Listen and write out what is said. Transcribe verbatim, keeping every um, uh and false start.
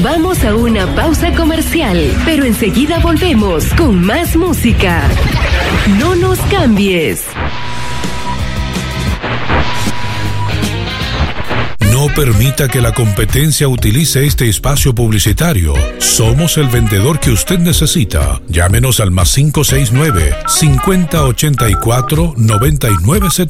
Nos vamos a una pausa comercial, pero enseguida volvemos con más música. No nos cambies. No permita que la competencia utilice este espacio publicitario. Somos el vendedor que usted necesita. Llámenos al más cinco seis nueve, cincuenta ochenta y cuatro, noventa y nueve setenta.